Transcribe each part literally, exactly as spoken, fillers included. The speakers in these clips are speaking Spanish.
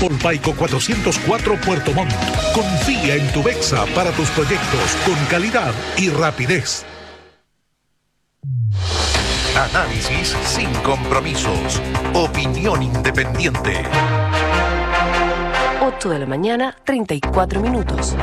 por Paico cuatrocientos cuatro Puerto Montt. Confía en tu Bexa para tus proyectos con calidad y rapidez. Análisis sin compromisos. Opinión independiente. ocho de la mañana, treinta y cuatro minutos.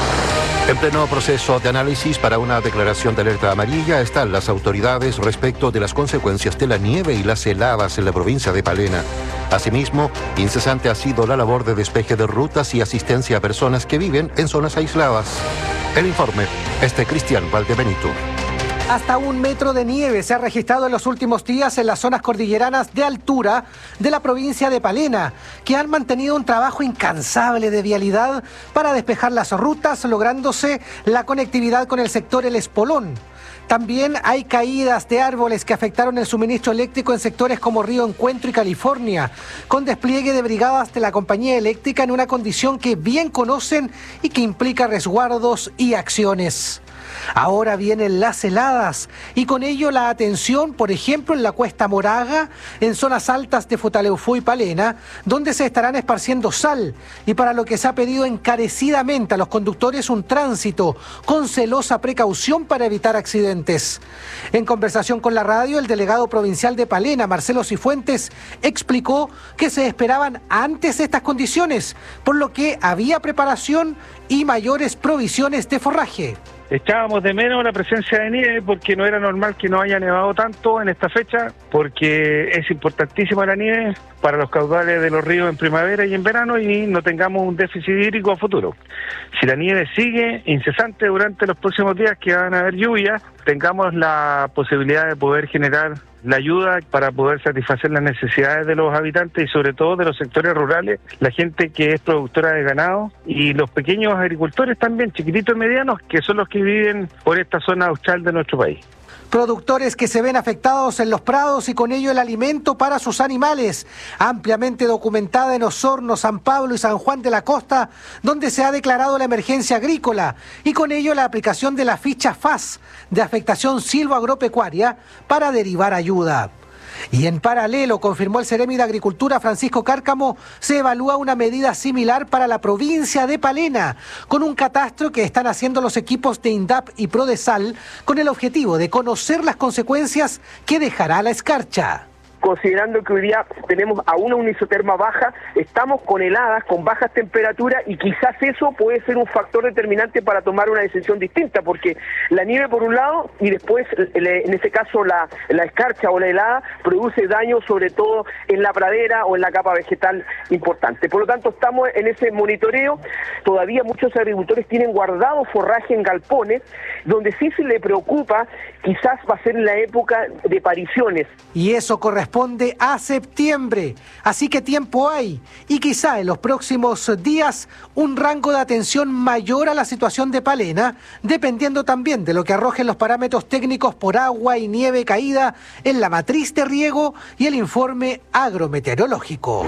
En pleno proceso de análisis para una declaración de alerta amarilla están las autoridades respecto de las consecuencias de la nieve y las heladas en la provincia de Palena. Asimismo, incesante ha sido la labor de despeje de rutas y asistencia a personas que viven en zonas aisladas. El informe es de Cristian Valdebenito. Hasta un metro de nieve se ha registrado en los últimos días en las zonas cordilleranas de altura de la provincia de Palena, que han mantenido un trabajo incansable de vialidad para despejar las rutas, lográndose la conectividad con el sector El Espolón. También hay caídas de árboles que afectaron el suministro eléctrico en sectores como Río Encuentro y California, con despliegue de brigadas de la compañía eléctrica en una condición que bien conocen y que implica resguardos y acciones. Ahora vienen las heladas y con ello la atención, por ejemplo, en la Cuesta Moraga, en zonas altas de Futaleufú y Palena, donde se estarán esparciendo sal y para lo que se ha pedido encarecidamente a los conductores un tránsito con celosa precaución para evitar accidentes. En conversación con la radio, el delegado provincial de Palena, Marcelo Cifuentes, explicó que se esperaban antes estas condiciones, por lo que había preparación y mayores provisiones de forraje. Echábamos de menos la presencia de nieve porque no era normal que no haya nevado tanto en esta fecha, porque es importantísima la nieve para los caudales de los ríos en primavera y en verano y no tengamos un déficit hídrico a futuro. Si la nieve sigue incesante durante los próximos días que van a haber lluvias, tengamos la posibilidad de poder generar la ayuda para poder satisfacer las necesidades de los habitantes y sobre todo de los sectores rurales, la gente que es productora de ganado y los pequeños agricultores también, chiquititos y medianos, que son los que viven por esta zona austral de nuestro país. Productores que se ven afectados en los prados y con ello el alimento para sus animales, ampliamente documentada en Osorno, San Pablo y San Juan de la Costa, donde se ha declarado la emergencia agrícola y con ello la aplicación de la ficha F A S de afectación silvoagropecuaria para derivar ayuda. Y en paralelo, confirmó el Seremi de Agricultura Francisco Cárcamo, se evalúa una medida similar para la provincia de Palena, con un catastro que están haciendo los equipos de INDAP y Prodesal, con el objetivo de conocer las consecuencias que dejará la escarcha. Considerando que hoy día tenemos a una unisoterma baja, estamos con heladas, con bajas temperaturas y quizás eso puede ser un factor determinante para tomar una decisión distinta, porque la nieve por un lado y después en ese caso la, la escarcha o la helada produce daño sobre todo en la pradera o en la capa vegetal importante. Por lo tanto estamos en ese monitoreo, todavía muchos agricultores tienen guardado forraje en galpones, donde sí se le preocupa quizás va a ser en la época de pariciones. Y eso corresponde Responde a septiembre, así que tiempo hay y quizá en los próximos días un rango de atención mayor a la situación de Palena, dependiendo también de lo que arrojen los parámetros técnicos por agua y nieve caída en la matriz de riego y el informe agrometeorológico.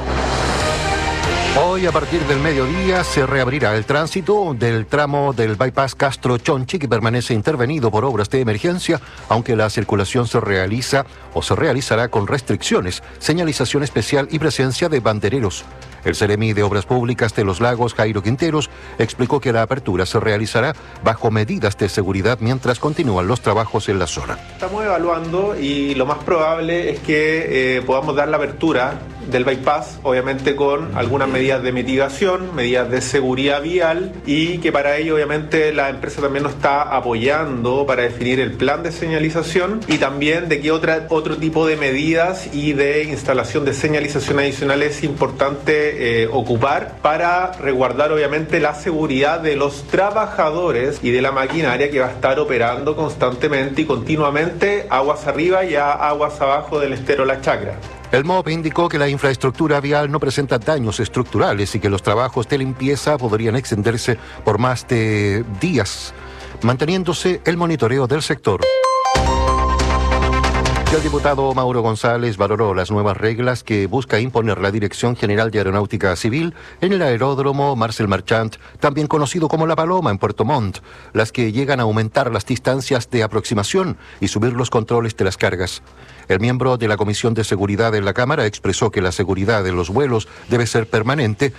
Hoy, a partir del mediodía, se reabrirá el tránsito del tramo del bypass Castro-Chonchi, que permanece intervenido por obras de emergencia, aunque la circulación se realiza o se realizará con restricciones, señalización especial y presencia de bandereros. El Seremi de Obras Públicas de Los Lagos, Jairo Quinteros, explicó que la apertura se realizará bajo medidas de seguridad mientras continúan los trabajos en la zona. Estamos evaluando y lo más probable es que eh, podamos dar la apertura del bypass, obviamente con algunas medidas de mitigación, medidas de seguridad vial y que para ello obviamente la empresa también nos está apoyando para definir el plan de señalización y también de qué otra, otro tipo de medidas y de instalación de señalización adicional es importante eh, ocupar para resguardar obviamente la seguridad de los trabajadores y de la maquinaria que va a estar operando constantemente y continuamente aguas arriba y a aguas abajo del estero La Chacra. El M O P indicó que la infraestructura vial no presenta daños estructurales y que los trabajos de limpieza podrían extenderse por más de días, manteniéndose el monitoreo del sector. El diputado Mauro González valoró las nuevas reglas que busca imponer la Dirección General de Aeronáutica Civil en el aeródromo Marcel Marchand, también conocido como La Paloma en Puerto Montt, las que llegan a aumentar las distancias de aproximación y subir los controles de las cargas. El miembro de la Comisión de Seguridad en la Cámara expresó que la seguridad de los vuelos debe ser permanente